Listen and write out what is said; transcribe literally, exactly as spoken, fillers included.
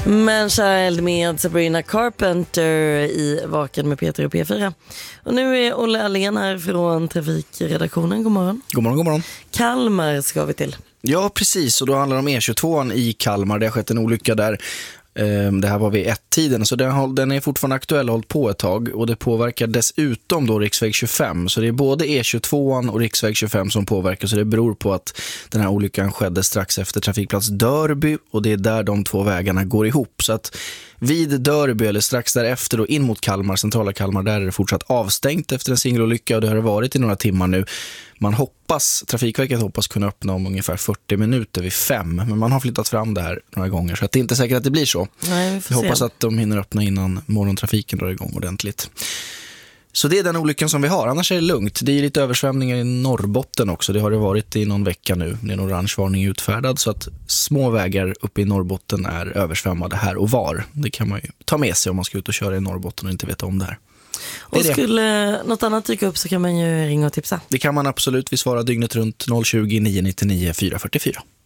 Men Child med Sabrina Carpenter i Vaken med Peter och P fyra. Och nu är Olle Allén här från trafikredaktionen. God morgon. God morgon, god morgon. Kalmar ska vi till. Ja, precis. Och då handlar det om E tjugotvå i Kalmar. Det har skett en olycka där. Det här var vid ett-tiden, så den, den är fortfarande aktuell och hållit på ett tag. Och det påverkar dessutom då riksväg tjugofem. Så det är både E tjugotvå och riksväg tjugofem som påverkar. Så det beror på att den här olyckan skedde strax efter trafikplats Dörby. Och det är där de två vägarna går ihop. Så att vid Dörby eller strax därefter då in mot Kalmar, centrala Kalmar, där är det fortsatt avstängt efter en singelolycka. Och det har varit i några timmar nu. Man hoppas, Trafikverket hoppas kunna öppna om ungefär fyrtio minuter vid fem. Men man har flyttat fram det här några gånger, så att det är inte säkert att det blir så. Nej, vi får Jag se. hoppas att de hinner öppna innan morgontrafiken drar igång ordentligt. Så det är den olyckan som vi har, annars är det lugnt. Det är lite översvämningar i Norrbotten också. Det har det varit i någon vecka nu. Det är en orange varning utfärdad, så att små vägar uppe i Norrbotten är översvämmade här och var. Det kan man ju ta med sig om man ska ut och köra i Norrbotten och inte veta om det här. Och skulle något annat dyka upp så kan man ju ringa och tipsa. Det kan man absolut. Vi svarar dygnet runt noll tjugo, nio nio nio, fyra fyra fyra.